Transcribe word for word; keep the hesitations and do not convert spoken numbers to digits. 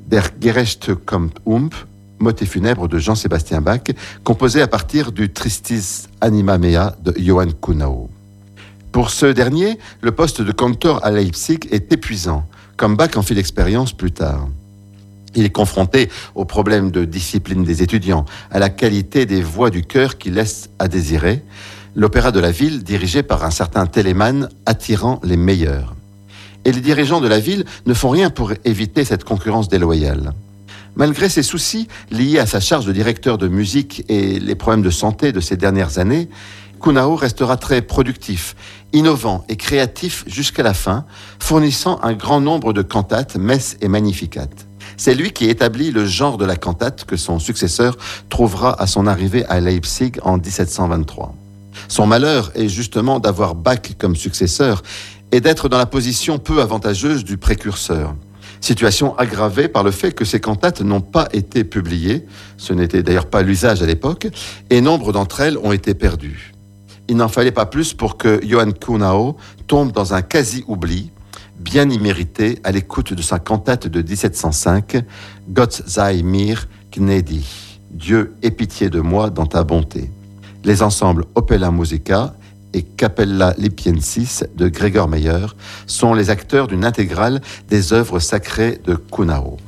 Der gerechte kommt um, motet funèbre de Jean-Sébastien Bach, composé à partir du Tristis Anima Mea de Johann Kuhnau. Pour ce dernier, le poste de cantor à Leipzig est épuisant, comme Bach en fit l'expérience plus tard. Il est confronté aux problèmes de discipline des étudiants, à la qualité des voix du chœur qui laissent à désirer, l'opéra de la ville dirigé par un certain Telemann attirant les meilleurs. Et les dirigeants de la ville ne font rien pour éviter cette concurrence déloyale. Malgré ses soucis liés à sa charge de directeur de musique et les problèmes de santé de ces dernières années, Kuhnau restera très productif, innovant et créatif jusqu'à la fin, fournissant un grand nombre de cantates, messes et magnificates. C'est lui qui établit le genre de la cantate que son successeur trouvera à son arrivée à Leipzig en dix-sept cent vingt-trois. Son malheur est justement d'avoir Bach comme successeur et d'être dans la position peu avantageuse du précurseur. Situation aggravée par le fait que ces cantates n'ont pas été publiées, ce n'était d'ailleurs pas l'usage à l'époque, et nombre d'entre elles ont été perdues. Il n'en fallait pas plus pour que Johann Kuhnau tombe dans un quasi-oubli, bien immérité à l'écoute de sa cantate de dix-sept cent cinq, Gott sei mir gnädig, Dieu aie pitié de moi dans ta bonté. Les ensembles Opera Musica et Capella Lipiensis de Gregor Meyer sont les acteurs d'une intégrale des œuvres sacrées de Kuhnau.